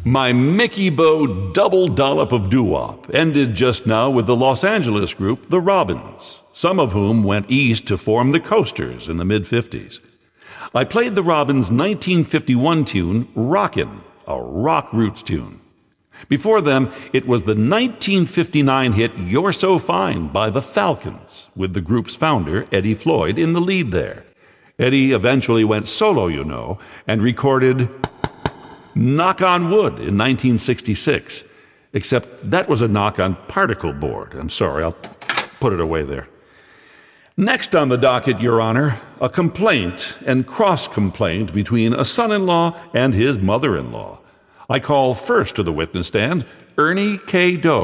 My Mickey Bo double dollop of doo-wop ended just now with the Los Angeles group The Robins, some of whom went east to form the Coasters in the mid-50s. I played the Robins' 1951 tune, Rockin', a rock roots tune. Before them, it was the 1959 hit You're So Fine by the Falcons, with the group's founder, Eddie Floyd, in the lead there. Eddie eventually went solo, and recorded Knock on Wood in 1966, except that was a knock on particle board. I'm sorry, I'll put it away there. Next on the docket, Your Honor, a complaint and cross-complaint between a son-in-law and his mother-in-law. I call first to the witness stand Ernie K. Doe.